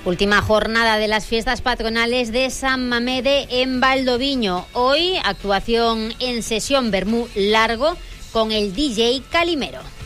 Última jornada de las fiestas patronales de San Mamede en Valdoviño. Hoy actuación en sesión vermú largo con el DJ Calimero.